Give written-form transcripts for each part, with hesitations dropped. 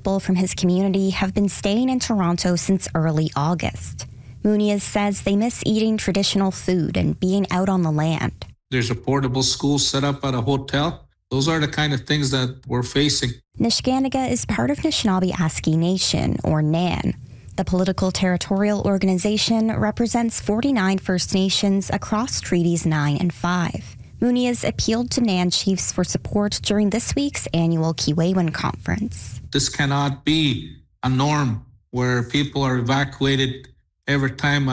people from his community have been staying in Toronto since early August. Muniz says they miss eating traditional food and being out on the land. There's a portable school set up at a hotel. Those are the kind of things that we're facing. Nisga'a is part of Anishinaabe-Aski Nation, or NAN. The political territorial organization represents 49 First Nations across Treaties 9 and 5. Muniz appealed to NAN chiefs for support during this week's annual Kiwewan conference. This cannot be a norm where people are evacuated every time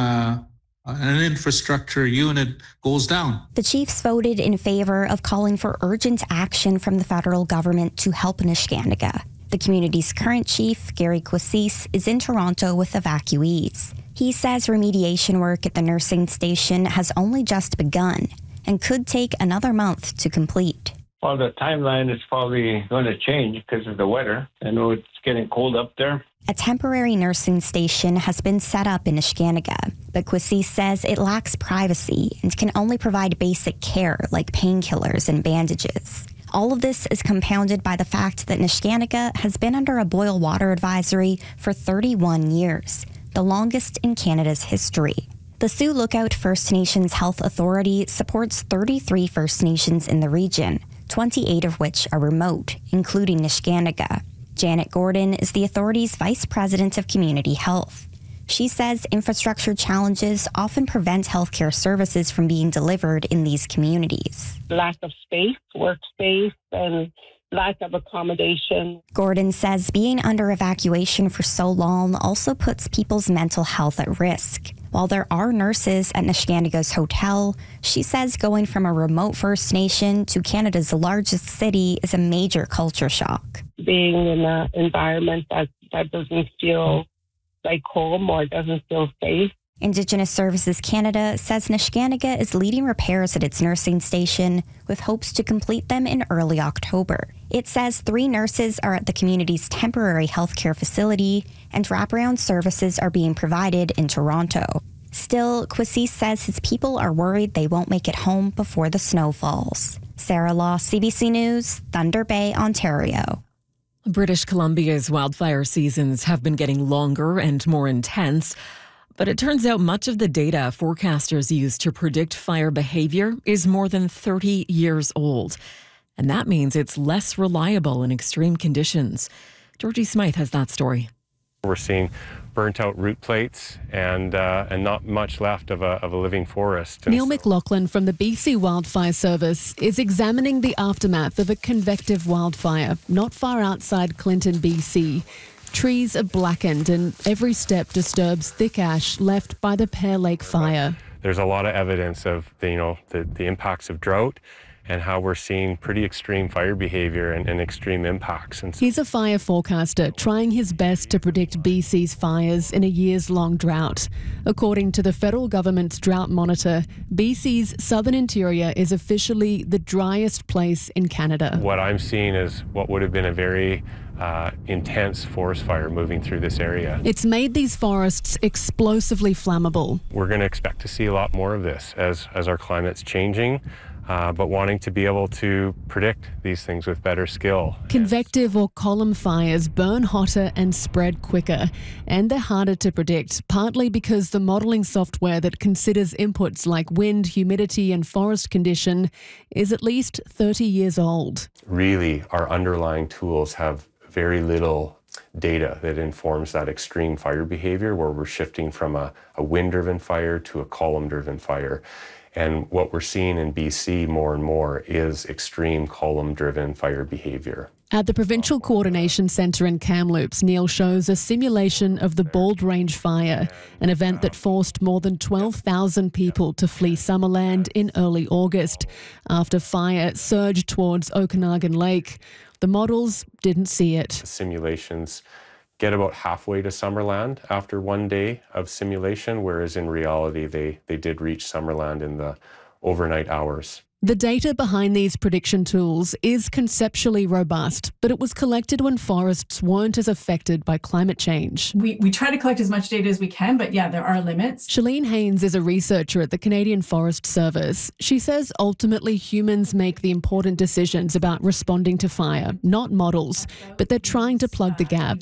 an infrastructure unit goes down. The chiefs voted in favor of calling for urgent action from the federal government to help Nisga'a. The community's current chief, Gary Quassis, is in Toronto with evacuees. He says remediation work at the nursing station has only just begun and could take another month to complete. Well, the timeline is probably going to change because of the weather. I know it's getting cold up there. A temporary nursing station has been set up in Nisga'a, but Quassis says it lacks privacy and can only provide basic care like painkillers and bandages. All of this is compounded by the fact that Nisga'a has been under a boil water advisory for 31 years, the longest in Canada's history. The Sioux Lookout First Nations Health Authority supports 33 First Nations in the region, 28 of which are remote, including Nisga'a. Janet Gordon is the authority's Vice President of Community Health. She says infrastructure challenges often prevent healthcare services from being delivered in these communities. Lack of space, workspace, and lack of accommodation. Gordon says being under evacuation for so long also puts people's mental health at risk. While there are nurses at Nisga'a's hotel, she says going from a remote First Nation to Canada's largest city is a major culture shock. Being in an environment that doesn't feel like home or doesn't feel safe. Indigenous Services Canada says Nisga'a is leading repairs at its nursing station with hopes to complete them in early October. It says 3 nurses are at the community's temporary healthcare facility and wraparound services are being provided in Toronto. Still, Quassis says his people are worried they won't make it home before the snow falls. Sarah Law, CBC News, Thunder Bay, Ontario. British Columbia's wildfire seasons have been getting longer and more intense. But it turns out much of the data forecasters use to predict fire behavior is more than 30 years old. And that means it's less reliable in extreme conditions. Georgie Smythe has that story. We're seeing burnt out root plates and not much left of a living forest. Neil McLaughlin from the BC Wildfire Service is examining the aftermath of a convective wildfire not far outside Clinton, BC. Trees are blackened and every step disturbs thick ash left by the Pear Lake fire. There's a lot of evidence of the impacts of drought and how we're seeing pretty extreme fire behavior and extreme impacts. He's a fire forecaster trying his best to predict BC's fires in a years-long drought. According to the federal government's drought monitor, BC's southern interior is officially the driest place in Canada. What I'm seeing is what would have been a very intense forest fire moving through this area. It's made these forests explosively flammable. We're going to expect to see a lot more of this as our climate's changing, but wanting to be able to predict these things with better skill. Convective or column fires burn hotter and spread quicker, and they're harder to predict, partly because the modelling software that considers inputs like wind, humidity and forest condition is at least 30 years old. Really, our underlying tools have very little data that informs that extreme fire behavior where we're shifting from a wind-driven fire to a column-driven fire. And what we're seeing in BC more and more is extreme column-driven fire behavior. At the Provincial Coordination Centre in Kamloops, Neil shows a simulation of the Bald Range Fire, an event that forced more than 12,000 people to flee Summerland in early August after fire surged towards Okanagan Lake. The models didn't see it. The simulations get about halfway to Summerland after one day of simulation, whereas in reality they did reach Summerland in the overnight hours. The data behind these prediction tools is conceptually robust, but it was collected when forests weren't as affected by climate change. We try to collect as much data as we can, but yeah, there are limits. Shalene Haynes is a researcher at the Canadian Forest Service. She says ultimately humans make the important decisions about responding to fire, not models, but they're trying to plug the gaps.